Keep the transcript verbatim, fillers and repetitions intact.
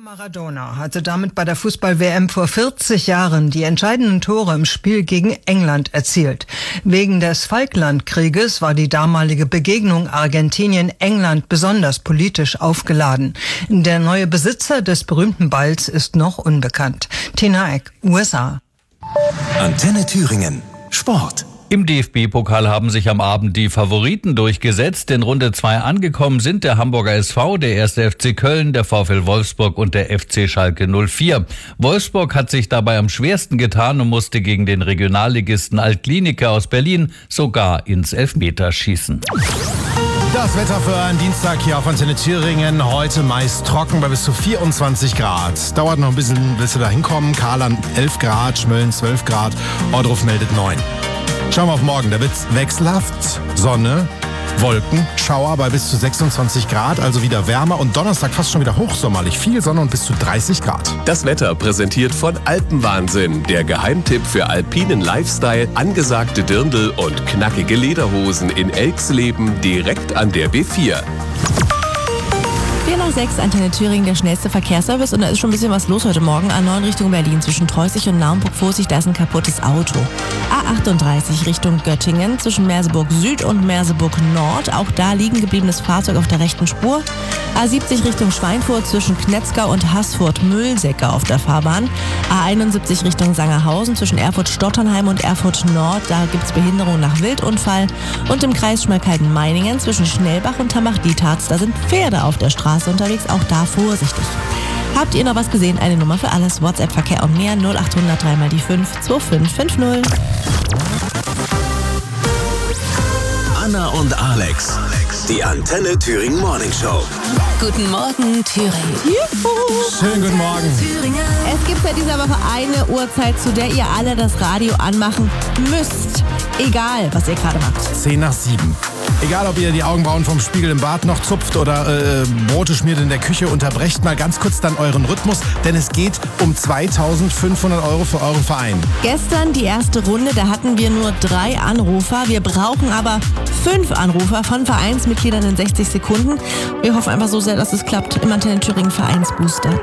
Maradona hatte damit bei der Fußball-W M vor vierzig Jahren die entscheidenden Tore im Spiel gegen England erzielt. Wegen des Falklandkrieges war die damalige Begegnung Argentinien-England besonders politisch aufgeladen. Der neue Besitzer des berühmten Balls ist noch unbekannt. Tina Eck, U S A. Antenne Thüringen. Sport. Im D F B-Pokal haben sich am Abend die Favoriten durchgesetzt. In Runde zwei angekommen sind der Hamburger S V, der erste F C Köln, der VfL Wolfsburg und der F C Schalke null vier. Wolfsburg hat sich dabei am schwersten getan und musste gegen den Regionalligisten Altkliniker aus Berlin sogar ins Elfmeterschießen. Das Wetter für einen Dienstag hier auf Antenne Thüringen. Heute meist trocken bei bis zu vierundzwanzig Grad. Dauert noch ein bisschen, bis wir da hinkommen. Karlan elf Grad, Schmölln zwölf Grad, Ohrdruf meldet neun. Schauen wir auf morgen. Da wird's wechselhaft. Sonne, Wolken, Schauer bei bis zu sechsundzwanzig Grad, also wieder wärmer. Und Donnerstag fast schon wieder hochsommerlich. Viel Sonne und bis zu dreißig Grad. Das Wetter präsentiert von Alpenwahnsinn. Der Geheimtipp für alpinen Lifestyle, angesagte Dirndl und knackige Lederhosen in Elxleben direkt an der B vier. vier nach sechs, Antenne Thüringen, der schnellste Verkehrsservice. Und da ist schon ein bisschen was los heute Morgen. A neun Richtung Berlin zwischen Treußig und Naumburg. Vorsicht, da ist ein kaputtes Auto. A achtunddreißig Richtung Göttingen zwischen Merseburg Süd und Merseburg Nord. Auch da liegen gebliebenes Fahrzeug auf der rechten Spur. A siebzig Richtung Schweinfurt zwischen Knetzgau und Haßfurt-Mühlsäcke auf der Fahrbahn. A einundsiebzig Richtung Sangerhausen zwischen Erfurt-Stotternheim und Erfurt Nord. Da gibt es Behinderung nach Wildunfall. Und im Kreis Schmalkalden-Meiningen zwischen Schnellbach und Tambach-Dietarz. Da sind Pferde auf der Straße unterwegs, auch da vorsichtig. Habt ihr noch was gesehen? Eine Nummer für alles. WhatsApp-Verkehr und mehr null acht hundert drei mal die fünf zwei fünf fünf null. Anna und Alex. Die Antenne Thüringen Morning Show. Guten Morgen, Thüringen. Juhu. Schönen guten Morgen. Es gibt seit dieser Woche eine Uhrzeit, zu der ihr alle das Radio anmachen müsst. Egal, was ihr gerade macht. zehn nach sieben. Egal, ob ihr die Augenbrauen vom Spiegel im Bad noch zupft oder äh, Brote schmiert in der Küche, unterbrecht mal ganz kurz dann euren Rhythmus, denn es geht um zweitausendfünfhundert Euro für euren Verein. Gestern die erste Runde, da hatten wir nur drei Anrufer. Wir brauchen aber fünf Anrufer von Vereinsmitgliedern in sechzig Sekunden. Wir hoffen einfach so sehr, dass es klappt im Antenne Thüringen Vereinsbooster.